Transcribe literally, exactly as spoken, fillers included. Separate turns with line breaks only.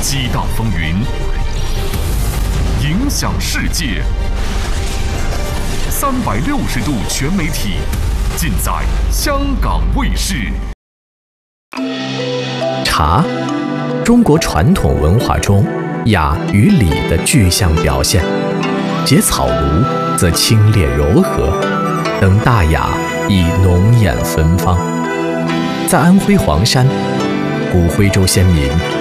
激荡风云，影响世界。三百六十度全媒体，尽在香港卫视。
茶，中国传统文化中雅与礼的具象表现。结草庐则清冽柔和，登大雅亦浓艳芬芳。在安徽黄山，古徽州先民